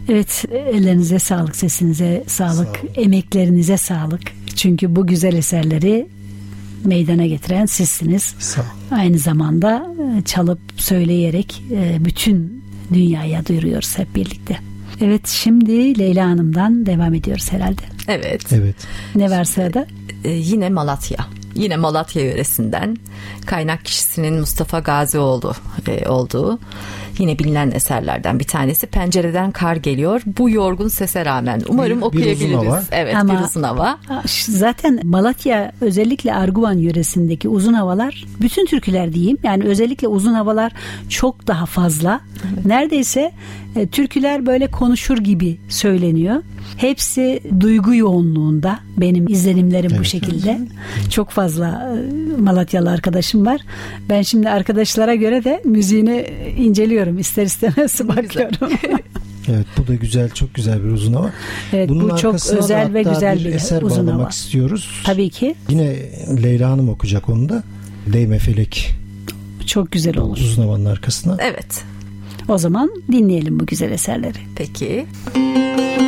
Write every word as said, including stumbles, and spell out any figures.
Evet, ellerinize sağlık, sesinize sağlık, Sağ emeklerinize sağlık. Çünkü bu güzel eserleri meydana getiren sizsiniz. Aynı zamanda çalıp söyleyerek bütün dünyaya duyuruyoruz hep birlikte. Evet, şimdi Leyla Hanım'dan devam ediyoruz herhalde. Evet. Evet. Ne var sırada? Ee, yine Malatya. Yine Malatya yöresinden kaynak kişisinin Mustafa Gazioğlu e, olduğu yine bilinen eserlerden bir tanesi. Pencereden Kar Geliyor. Bu yorgun sese rağmen. Umarım bir, okuyabiliriz. Bir uzun hava. Evet, Ama bir uzun hava. Zaten Malatya, özellikle Arguvan yöresindeki uzun havalar, bütün türküler diyeyim, yani özellikle uzun havalar çok daha fazla. Evet. Neredeyse e, türküler böyle konuşur gibi söyleniyor. Hepsi duygu yoğunluğunda. Benim izlenimlerim evet. bu şekilde. Çok fazla Malatyalı arkadaşım var. Ben şimdi arkadaşlara göre de müziğini inceliyorum. İster istemez bakıyorum. Evet, bu da güzel, çok güzel bir uzun hava. Evet, bunun bu çok özel ve güzel bir, bir eser uzun bağlamak hava. istiyoruz. Tabii ki. Yine Leyla Hanım okuyacak onu da. Değme Felek. Çok güzel olur. Uzun havanın arkasına. Evet. O zaman dinleyelim bu güzel eserleri. Peki.